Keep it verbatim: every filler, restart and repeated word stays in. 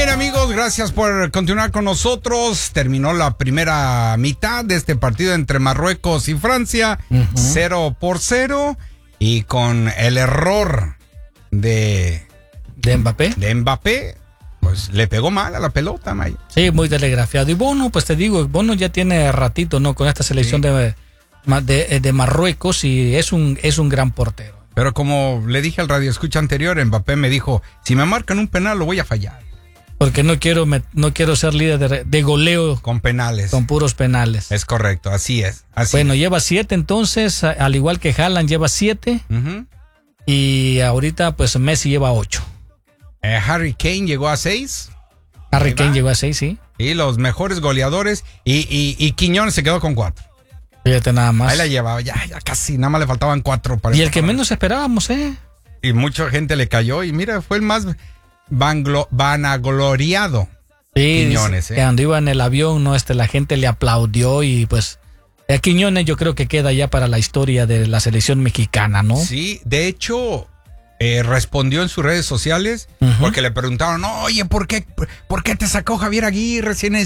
bien, amigos, gracias por continuar con nosotros. Terminó la primera mitad de este partido entre Marruecos y Francia, uh-huh. cero por cero, y con el error de de Mbappé. De Mbappé, pues le pegó mal a la pelota, Maya. Sí, muy telegrafiado. Y Bono, pues te digo, Bono ya tiene ratito, ¿no? Con esta selección sí. de, de de Marruecos y es un es un gran portero. Pero como le dije al radio escucha anterior, Mbappé me dijo, si me marcan un penal lo voy a fallar. Porque no quiero me, no quiero ser líder de, de goleo. Con penales. Con puros penales. Es correcto, así es. Así bueno, es. lleva siete entonces, al igual que Haaland lleva siete. Uh-huh. Y ahorita pues Messi lleva ocho. Eh, Harry Kane llegó a seis. Harry Kane llegó a seis, sí. Y los mejores goleadores. Y, y, y Quiñones se quedó con cuatro. Fíjate nada más. Ahí la llevaba, ya, ya casi, nada más le faltaban cuatro. Para y el que para... menos esperábamos, ¿eh? Y mucha gente le cayó y mira, fue el más vanglo, vanagloriado. Sí, Quiñones, ¿eh? Que cuando iba en el avión, no, este, la gente le aplaudió y pues a Quiñones yo creo que queda ya para la historia de la selección mexicana, ¿no? Sí, de hecho, eh, respondió en sus redes sociales uh-huh. porque le preguntaron, oye, ¿por qué, por qué te sacó Javier Aguirre si en